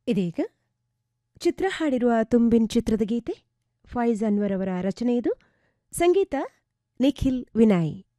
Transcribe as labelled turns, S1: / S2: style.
S1: ಇದೀಗ ಚಿತ್ರ ಹಾಡಿರುವ ತುಂಬಿನ್ ಚಿತ್ರದ ಗೀತೆ ಫಾಯಿಜ್ ಅನ್ವರ್ ಅವರ ರಚನೆಯಿದು. ಸಂಗೀತ ನಿಖಿಲ್ ವಿನಾಯ್.